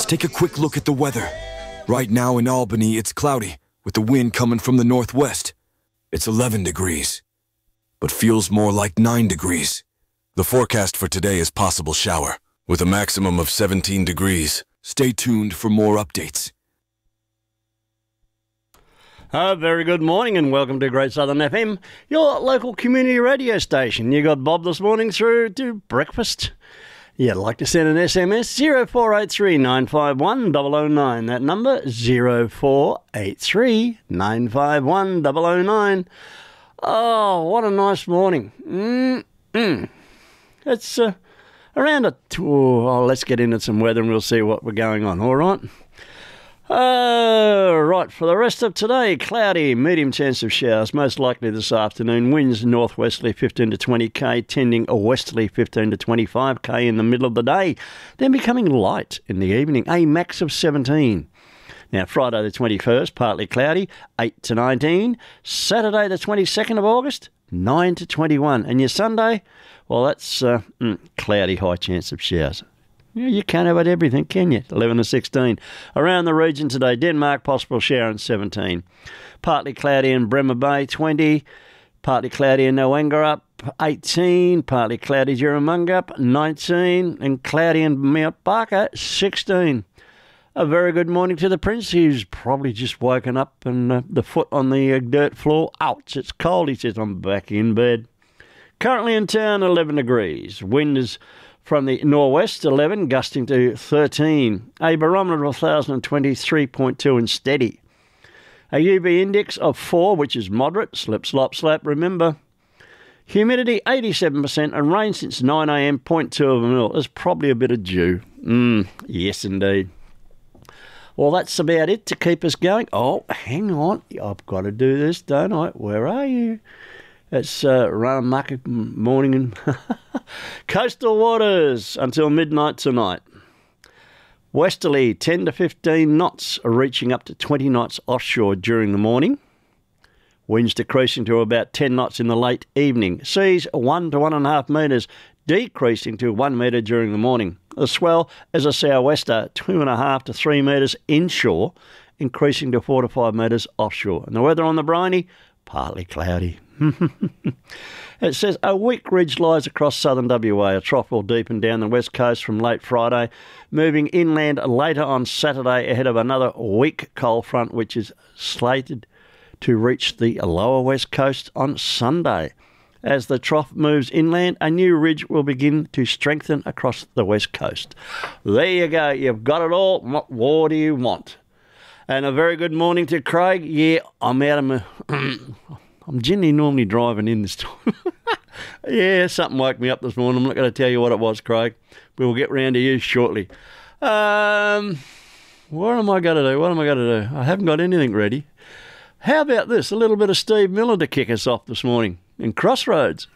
Let's take a quick look at the weather. Right now in Albany, it's cloudy, with the wind coming from the northwest. It's 11 degrees, but feels more like 9 degrees. The forecast for today is possible shower, with a maximum of 17 degrees. Stay tuned for more updates. Very good morning and welcome to Great Southern FM, your local community radio station. You got Bob this morning through to breakfast. You'd like to send an SMS, 0483 951 009. That number, 0483 951 009. Oh, what a nice morning. It's around let's get into some weather and we'll see what we're going on, all right? Right, for the rest of today, cloudy, medium chance of showers, most likely this afternoon. Winds northwesterly 15 to 20k, tending a westerly 15 to 25k in the middle of the day, then becoming light in the evening, a max of 17. Now, Friday the 21st, partly cloudy, 8 to 19. Saturday the 22nd of August, 9 to 21. And your Sunday, well, that's cloudy, high chance of showers. You can't have everything, can you? 11 to 16. Around the region today, Denmark, possible shower in 17. Partly cloudy in Bremer Bay, 20. Partly cloudy in Noangarup, 18. Partly cloudy Juramunga, up 19. And cloudy in Mount Barker, 16. A very good morning to the Prince. He's probably just woken up and the foot on the dirt floor. Ouch, it's cold. He says, I'm back in bed. Currently in town, 11 degrees. Wind is from the northwest, 11, gusting to 13. A barometer of 1,023.2 and steady. A UV index of 4, which is moderate, slip, slop, slap, remember. Humidity, 87%, and rain since 9 a.m, 0.2 of a mil. There's probably a bit of dew. Yes, indeed. Well, that's about it to keep us going. Oh, hang on. I've got to do this, don't I? Where are you? It's run market morning and coastal waters until midnight tonight. Westerly 10 to 15 knots, reaching up to 20 knots offshore during the morning. Winds decreasing to about 10 knots in the late evening. Seas 1 to 1.5 metres, decreasing to 1 metre during the morning. The swell is a sou'wester, 2.5 to 3 metres inshore, increasing to 4 to 5 metres offshore. And the weather on the briny, partly cloudy. It says a weak ridge lies across southern WA. A trough will deepen down the west coast from late Friday, moving inland later on Saturday ahead of another weak cold front which is slated to reach the lower west coast on Sunday. As the trough moves inland, a new ridge will begin to strengthen across the west coast. There you go. You've got it all. What more do you want? And a very good morning to Craig. Yeah, I'm out of my... I'm generally normally driving in this time. Yeah, something woke me up this morning. I'm not going to tell you what it was, Craig. We'll get round to you shortly. What am I going to do? I haven't got anything ready. How about this? A little bit of Steve Miller to kick us off this morning in Crossroads.